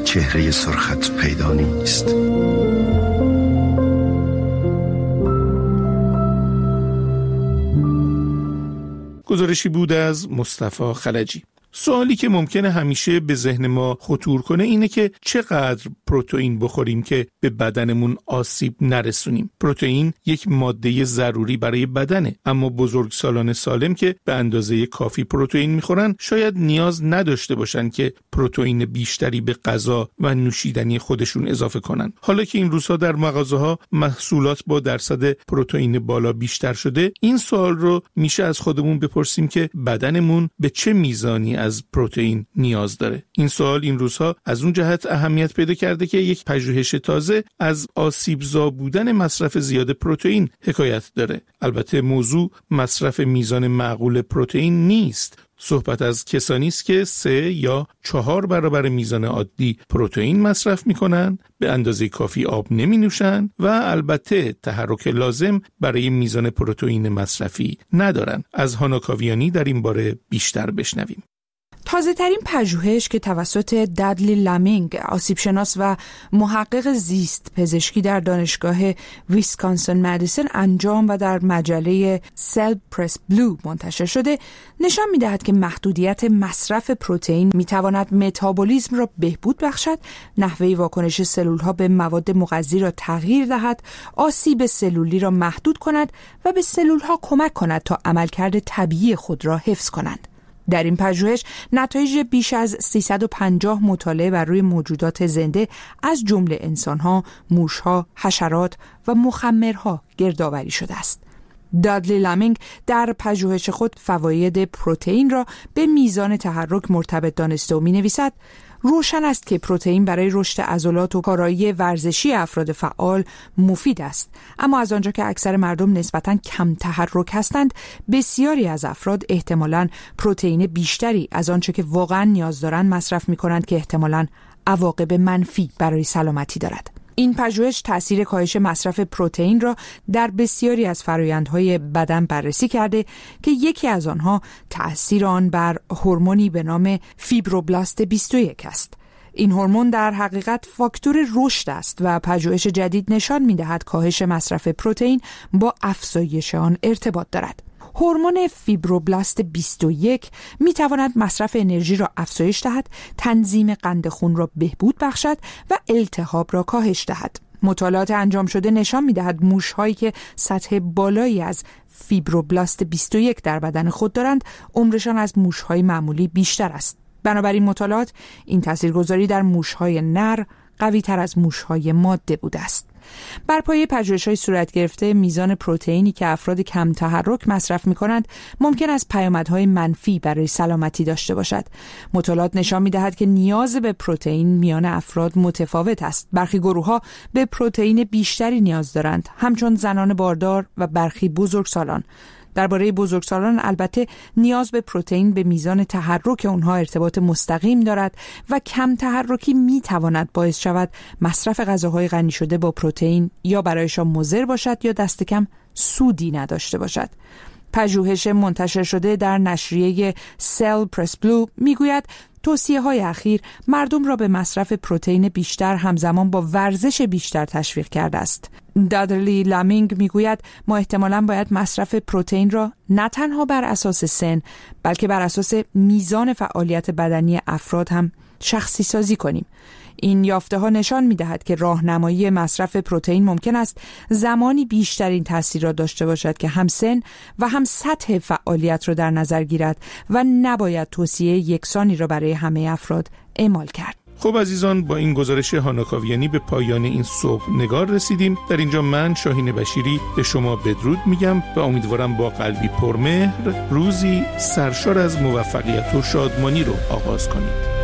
چهره سرخت پیدا نیست. گزارشی بود از مصطفی خلجی. سوالی که ممکنه همیشه به ذهن ما خطور کنه اینه که چقدر پروتئین بخوریم که به بدنمون آسیب نرسونیم. پروتئین یک ماده ضروری برای بدنه، اما بزرگسالان سالم که به اندازه کافی پروتئین میخورن شاید نیاز نداشته باشن که پروتئین بیشتری به غذا و نوشیدنی خودشون اضافه کنن. حالا که این روزها در مغازه‌ها محصولات با درصد پروتئین بالا بیشتر شده، این سوال رو میشه از خودمون بپرسیم که بدنمون به چه میزانی از پروتئین نیاز داره. این سوال این روزها از اون جهت اهمیت پیدا کرده که یک پژوهش تازه از آسیبزا بودن مصرف زیاد پروتئین حکایت داره. البته موضوع مصرف میزان معقول پروتئین نیست. صحبت از کسانی است که 3 یا 4 برابر میزان عادی پروتئین مصرف میکنن، به اندازه کافی آب نمی نوشن و البته تحرک لازم برای میزان پروتئین مصرفی ندارن. از هانا کاویانی در این باره بیشتر بشنویم. تازه ترین پژوهش که توسط دادلی لامینگ، آسیبشناس و محقق زیست پزشکی در دانشگاه ویسکانسن مدیسن انجام و در مجله سل پرس بلو منتشر شده، نشان می‌دهد که محدودیت مصرف پروتئین می‌تواند متابولیسم را بهبود بخشد، نحوه واکنش سلول‌ها به مواد مغذی را تغییر دهد، آسیب سلولی را محدود کند و به سلول‌ها کمک کند تا عملکرد طبیعی خود را حفظ کنند. در این پژوهش نتایج بیش از 350 مطالعه بر روی موجودات زنده از جمله انسان‌ها، موش‌ها، حشرات و مخمرها گردآوری شده است. دادلی لامینگ در پژوهش خود فواید پروتئین را به میزان تحرک مرتبط دانسته و می‌نویسد: روشن است که پروتئین برای رشد عضلات و کارایی ورزشی افراد فعال مفید است، اما از آنجا که اکثر مردم نسبتاً کم تحرک هستند، بسیاری از افراد احتمالاً پروتئین بیشتری از آنچه که واقعاً نیاز دارند مصرف می‌کنند که احتمالاً عواقب منفی برای سلامتی دارد. این پژوهش تأثیر کاهش مصرف پروتئین را در بسیاری از فرآیندهای بدن بررسی کرده که یکی از آنها تأثیر آن بر هورمونی به نام فیبروبلاست 21 است. این هورمون در حقیقت فاکتور رشد است و پژوهش جدید نشان می‌دهد کاهش مصرف پروتئین با افزایش آن ارتباط دارد. هورمون فیبروبلاست 21 می‌تواند مصرف انرژی را افزایش دهد، تنظیم قند خون را بهبود بخشد و التهاب را کاهش دهد. مطالعات انجام شده نشان می‌دهد موش‌هایی که سطح بالایی از فیبروبلاست 21 در بدن خود دارند، عمرشان از موش‌های معمولی بیشتر است. بنابراین مطالعات این تاثیرگذاری در موش‌های نر قوی‌تر از موش‌های ماده بوده است. بر پایه پژوهش‌های صورت گرفته، میزان پروتئینی که افراد کم تحرک مصرف می‌کنند ممکن است پیامدهای منفی برای سلامتی داشته باشد. مطالعات نشان می‌دهد که نیاز به پروتئین میان افراد متفاوت است. برخی گروه‌ها به پروتئین بیشتری نیاز دارند، همچون زنان باردار و برخی بزرگسالان. درباره بزرگسالان البته نیاز به پروتئین به میزان تحرک اونها ارتباط مستقیم دارد و کم تحرکی میتواند باعث شود مصرف غذاهای غنی شده با پروتئین یا برایشان مضر باشد یا دست کم سودی نداشته باشد. پژوهش منتشر شده در نشریه سل پرس بلو میگوید توصیه‌های اخیر مردم را به مصرف پروتئین بیشتر همزمان با ورزش بیشتر تشویق کرده است. دادلی لامینگ میگوید ما احتمالاً باید مصرف پروتئین را نه تنها بر اساس سن بلکه بر اساس میزان فعالیت بدنی افراد هم شخصی سازی کنیم. این یافته ها نشان می دهد که راهنمایی مصرف پروتئین ممکن است زمانی بیشترین تاثیر را داشته باشد که هم سن و هم سطح فعالیت را در نظر گیرد و نباید توصیه یکسانی را برای همه افراد اعمال کرد. خب عزیزان، با این گزارش هانا کاویانی به پایان این صبح نگار رسیدیم. در اینجا من شاهین بشیری به شما بدرود میگم و امیدوارم با قلبی پرمهر روزی سرشار از موفقیت و شادمانی رو آغاز کنید.